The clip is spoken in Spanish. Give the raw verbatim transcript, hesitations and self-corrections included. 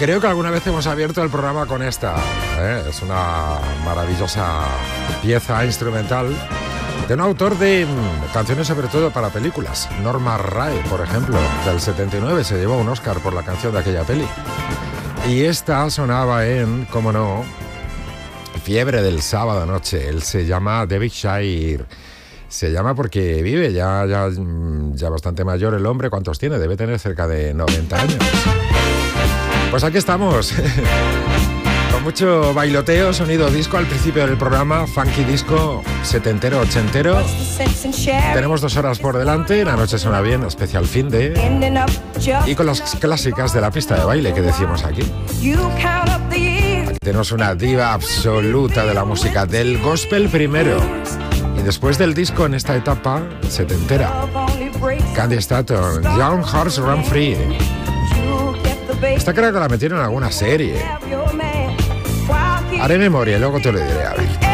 Creo que alguna vez hemos abierto el programa con esta, ¿eh? Es una maravillosa pieza instrumental de un autor de mmm, canciones sobre todo para películas. Norma Rae, por ejemplo, del setenta y nueve, se llevó un Oscar por la canción de aquella peli. Y esta sonaba en, cómo no, Fiebre del sábado noche. Él se llama David Shire. Se llama porque vive ya, ya, ya bastante mayor el hombre. ¿Cuántos tiene? Debe tener cerca de noventa años. Pues aquí estamos. Con mucho bailoteo, sonido disco al principio del programa, funky disco setentero, ochentero. Tenemos dos horas por delante, la noche suena bien, especial fin de... Y con las clásicas de la pista de baile que decimos aquí. Aquí tenemos una diva absoluta de la música, del gospel primero. Y después del disco en esta etapa setentera. Candy Staton, Young Horse Run Free. Esta creo que la metieron en alguna serie. Haré memoria y luego te lo diré, a ver.